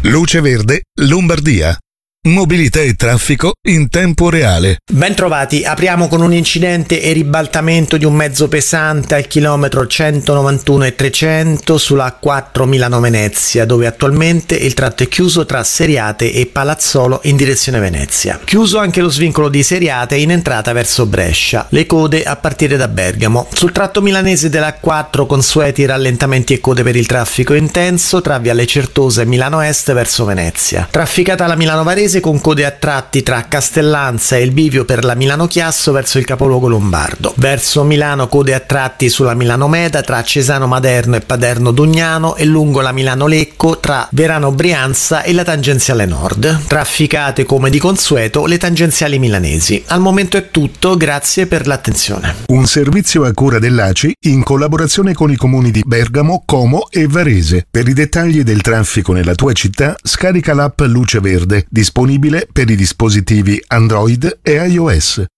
Luce Verde, Lombardia. Mobilità e traffico in tempo reale. Bentrovati, apriamo con un incidente e ribaltamento di un mezzo pesante al chilometro 191+300 sulla A4 Milano-Venezia, dove attualmente il tratto è chiuso tra Seriate e Palazzolo in direzione Venezia. Chiuso anche lo svincolo di Seriate in entrata verso Brescia, le code a partire da Bergamo. Sul tratto milanese della A4 consueti rallentamenti e code per il traffico intenso tra Viale Certosa e Milano Est verso Venezia. Trafficata la Milano Varese con code a tratti tra Castellanza e il bivio per la Milano Chiasso verso il capoluogo lombardo. Verso Milano code a tratti sulla Milano Meda tra Cesano Maderno e Paderno Dugnano e lungo la Milano Lecco tra Verano Brianza e la tangenziale nord. Trafficate come di consueto le tangenziali milanesi. Al momento è tutto, grazie per l'attenzione. Un servizio a cura dell'ACI in collaborazione con i comuni di Bergamo, Como e Varese. Per i dettagli del traffico nella tua città, scarica l'app Luce Verde, disponibile per i dispositivi Android e iOS.